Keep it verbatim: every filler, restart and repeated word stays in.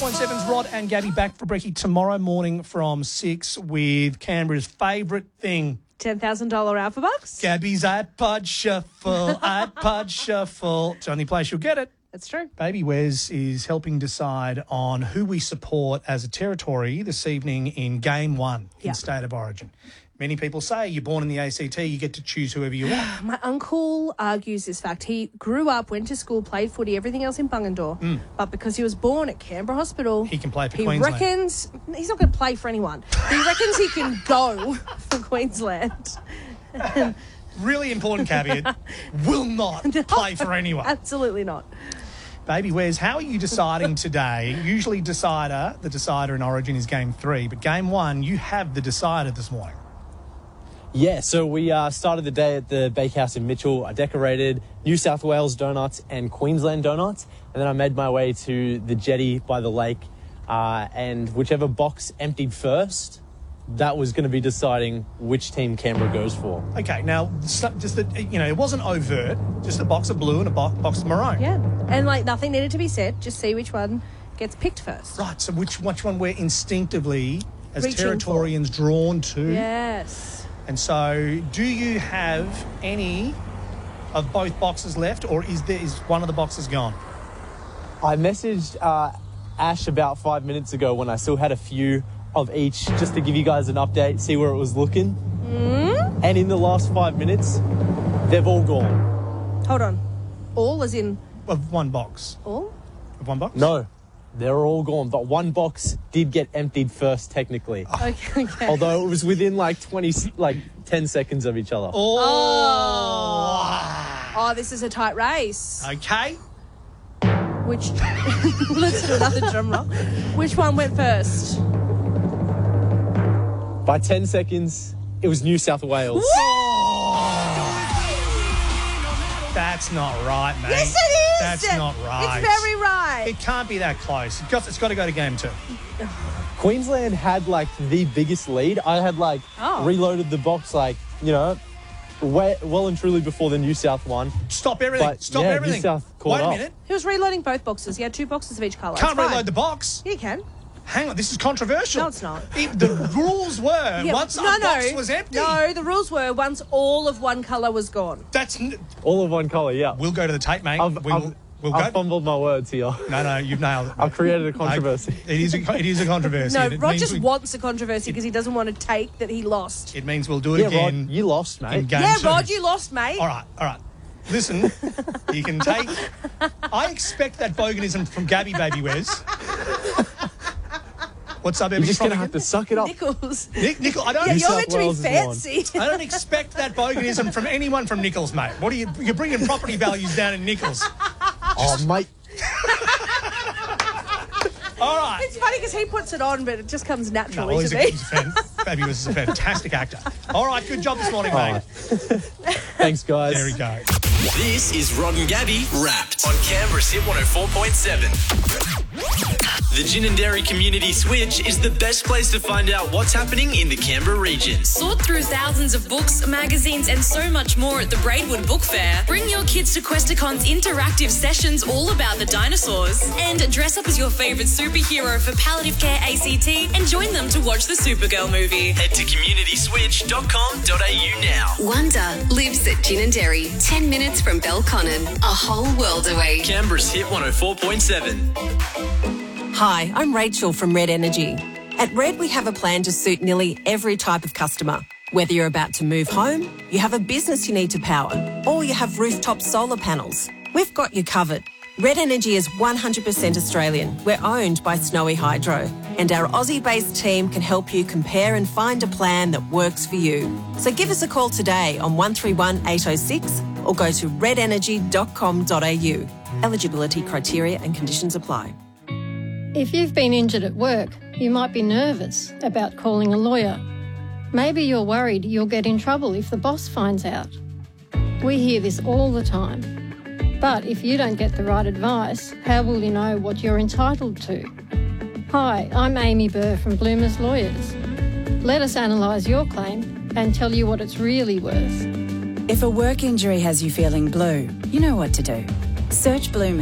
point seven's Rod and Gabby back for brekkie tomorrow morning from six with Canberra's favourite thing. ten thousand dollars Alpha Bucks. Gabby's iPod Shuffle, iPod Shuffle. It's the only place you'll get it. That's true. Baby Wes is helping decide on who we support as a territory this evening in Game one in Yeah. State of Origin. Many people say you're born in the A C T, you get to choose whoever you want. My uncle argues this fact. He grew up, went to school, played footy, everything else in Bungendore. Mm. But because he was born at Canberra Hospital, He can play for he Queensland. reckons he's not going to play for anyone. He reckons he can go for Queensland. Really important caveat, will not play for anyone. Absolutely not. Baby Wes, how are you deciding today? Usually decider, the decider in Origin is Game three, but Game one, you have the decider this morning. Yeah, so we uh, started the day at the bakehouse in Mitchell. I decorated New South Wales donuts and Queensland donuts, and then I made my way to the jetty by the lake, uh, and whichever box emptied first, that was going to be deciding which team Canberra goes for. Okay, now, so- just that, you know, it wasn't overt, just a box of blue and a bo- box of maroon. Yeah. And, like, nothing needed to be said. Just see which one gets picked first. Right, so which, which one we're instinctively, as Reaching Territorians, drawn to. Yes. And so, do you have any of both boxes left, or is there is one of the boxes gone? I messaged uh, Ash about five minutes ago when I still had a few of each, just to give you guys an update, see where it was looking. Mm? And in the last five minutes, they've all gone. Hold on. All as in Of one box. all? Of one box? No, they're all gone, but one box did get emptied first, technically. Okay. okay. Although it was within like twenty, like ten seconds of each other. Oh. Oh, this is a tight race. Okay. Which, let's do another drum roll. Which one went first? By ten seconds, it was New South Wales. That's not right, mate. Yes, it is. That's not right. It's very right. It can't be that close. It's got, it's got to go to game two. Queensland had like the biggest lead. I had like Oh. reloaded the box like, you know, way, well and truly before the New South one. Stop everything. But, Stop yeah, everything. New South caught Wait a up. minute. He was reloading both boxes. He had two boxes of each colour. Can't It's fine. reload the box. Yeah, you can. Hang on, this is controversial. No, it's not. It, the rules were Yeah, once no, a no. box was empty. No, the rules were once all of one colour was gone. That's. N- All of one colour, yeah. we'll go to the tape, mate. I've, we I've, will, we'll I've go. fumbled my words here. No, no, you've nailed it. I've created a controversy. I, it is a, it is a controversy. No, and it Rod means just we- wants a controversy because he doesn't want to take that he lost. It means we'll do it Yeah, again. Rod, you lost, in mate. game Yeah, two. Rod, you lost, mate. All right, all right. Listen, you can take. I expect that boganism from Gabby, Baby Wes. What's up, You're Emmy? just going to From have to suck it up. Nichols. Nick, Nickel, I don't. Yeah, New you're South meant to be Wales is fancy. I don't expect that boganism from anyone from Nichols, mate. What are you? You're bringing property values down in Nichols. Oh, mate. All right. It's funny because he puts it on, but it just comes No, naturally well, he's to a, me. he's a fan, Baby was a fantastic actor. All right, good job this morning, mate. Thanks, guys. There we go. This is Rod and Gabby Wrapped on Canberra's Hit one oh four point seven. The Gin and Dairy Community Switch is the best place to find out what's happening in the Canberra region. Sort through thousands of books, magazines, and so much more at the Braidwood Book Fair. Bring your kids to Questacon's interactive sessions all about the dinosaurs. And dress up as your favourite superhero for Palliative Care A C T and join them to watch the Supergirl movie. Head to community switch dot com dot a u now. Wonder lives at Gin and Dairy, ten minutes from Belconnen, a whole world away. Canberra's Hit one oh four point seven. Hi, I'm Rachel from Red Energy. At Red, we have a plan to suit nearly every type of customer. Whether you're about to move home, you have a business you need to power, or you have rooftop solar panels, we've got you covered. Red Energy is one hundred percent Australian. We're owned by Snowy Hydro, and our Aussie-based team can help you compare and find a plan that works for you. So give us a call today on one three one eight oh six or go to red energy dot com dot a u. Eligibility criteria and conditions apply. If you've been injured at work, you might be nervous about calling a lawyer. Maybe you're worried you'll get in trouble if the boss finds out. We hear this all the time. But if you don't get the right advice, how will you know what you're entitled to? Hi, I'm Amy Burr from Bloomers Lawyers. Let us analyse your claim and tell you what it's really worth. If a work injury has you feeling blue, you know what to do. Search Bloomers.